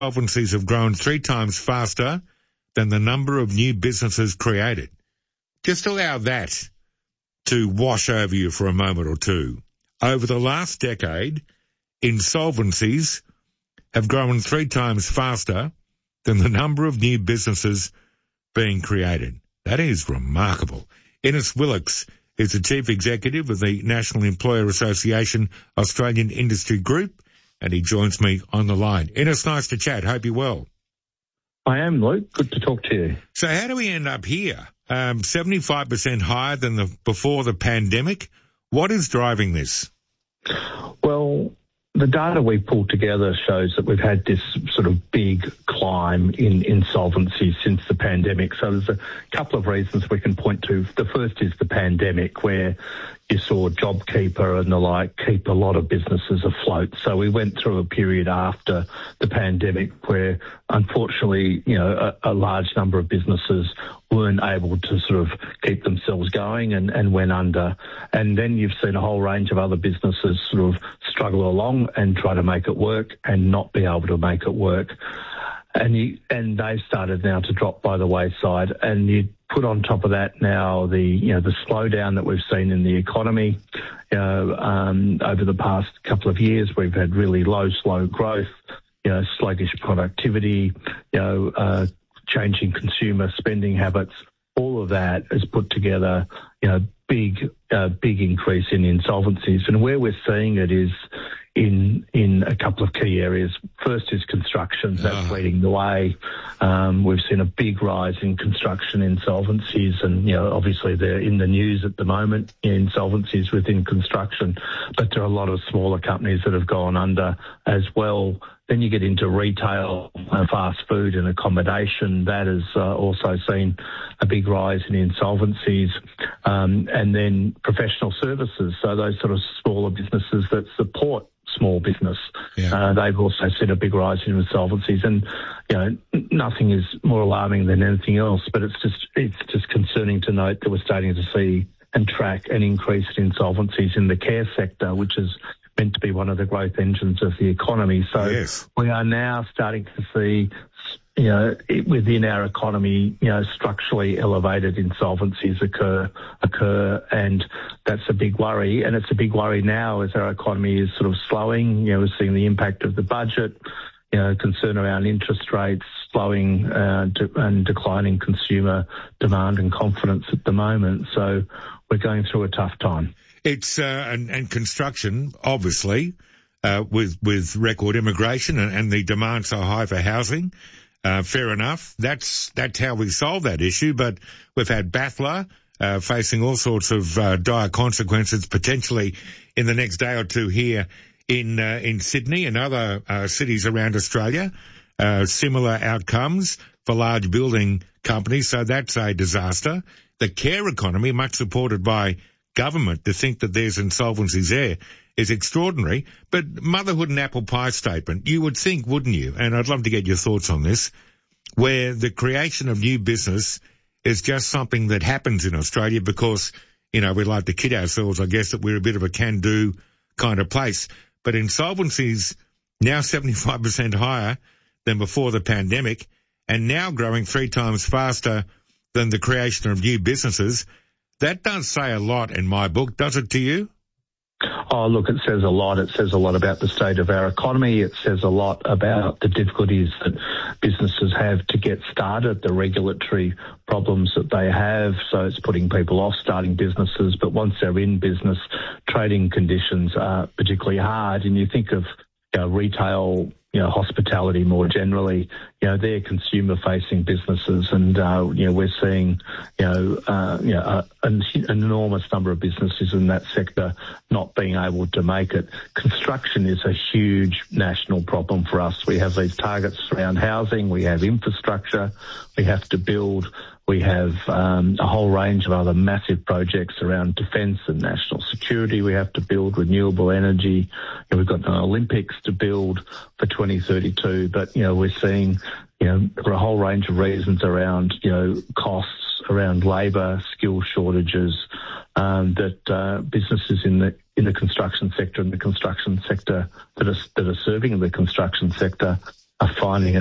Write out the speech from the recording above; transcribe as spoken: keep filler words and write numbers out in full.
insolvencies have grown three times faster than the number of new businesses created. Just allow that to wash over you for a moment or two. Over the last decade, insolvencies have grown three times faster than the number of new businesses being created. That is remarkable. Innes Willox is the Chief Executive of the National Employer Association Australian Industry Group, and he joins me on the line. Innes, nice to chat. Hope you're well. I am, Luke. Good to talk to you. So how do we end up here? Um, seventy-five percent higher than the before the pandemic. What is driving this? Well, the data we pulled together shows that we've had this sort of big climb in insolvency since the pandemic. So there's a couple of reasons we can point to. The first is the pandemic, where you saw JobKeeper and the like keep a lot of businesses afloat. So we went through a period after the pandemic where, unfortunately, you know, a, a large number of businesses weren't able to sort of keep themselves going and, and went under. And then you've seen a whole range of other businesses sort of struggle along and try to make it work and not be able to make it work. And you, and they've started now to drop by the wayside. And you put on top of that now the, you know, the slowdown that we've seen in the economy. You know, um, over the past couple of years, we've had really low, slow growth, you know, sluggish productivity, you know, uh, changing consumer spending habits. All of that has put together, you know, big, uh, big increase in insolvencies. And where we're seeing it is in in a couple of key areas. First is construction. That's oh. leading the way. Um, we've seen a big rise in construction insolvencies, and, you know, obviously they're in the news at the moment, insolvencies within construction, but there are a lot of smaller companies that have gone under as well. Then you get into retail, uh, fast food and accommodation. That has uh, also seen a big rise in insolvencies. Um, and then professional services, so those sort of smaller businesses that support small business. Yeah. Uh, they've also seen a big rise in insolvencies. And, you know, nothing is more alarming than anything else, but it's just it's just concerning to note that we're starting to see and track an increase in insolvencies in the care sector, which is meant to be one of the growth engines of the economy. So yes. we are now starting to see, you know, it, within our economy, you know, structurally elevated insolvencies occur, occur, and that's a big worry. And it's a big worry now as our economy is sort of slowing. You know, we're seeing the impact of the budget, you know, concern around interest rates, slowing uh, de- and declining consumer demand and confidence at the moment. So we're going through a tough time. It's uh, and, and construction, obviously, uh, with with record immigration and, and the demand so high for housing. Uh, fair enough. That's that's how we solve that issue. But we've had Battler uh, facing all sorts of uh, dire consequences potentially in the next day or two here in uh, in Sydney and other uh, cities around Australia. Uh, similar outcomes for large building companies. So that's a disaster. The care economy, much supported by government, to think that there's insolvencies there is extraordinary. But motherhood and apple pie statement, you would think, wouldn't you? And I'd love to get your thoughts on this, where the creation of new business is just something that happens in Australia because, you know, we like to kid ourselves, I guess, that we're a bit of a can-do kind of place. But insolvencies now seventy-five percent higher than before the pandemic and now growing three times faster than the creation of new businesses. That does say a lot in my book, does it to you? Oh, look, it says a lot. It says a lot about the state of our economy. It says a lot about the difficulties that businesses have to get started, the regulatory problems that they have. So it's putting people off starting businesses. But once they're in business, trading conditions are particularly hard. And you think of, you know, retail, you know, hospitality more generally, you know, they're consumer-facing businesses, and uh, you know, we're seeing, you know, uh, you know, uh, an, an enormous number of businesses in that sector not being able to make it. Construction is a huge national problem for us. We have these targets around housing, we have infrastructure, we have to build. We have um, a whole range of other massive projects around defence and national security. We have to build renewable energy. And we've got the Olympics to build for twenty thirty-two. But, you know, we're seeing, you know, for a whole range of reasons around, you know, costs, around labour, skill shortages, um, that uh, businesses in the in the construction sector and the construction sector that are, that are serving the construction sector are finding it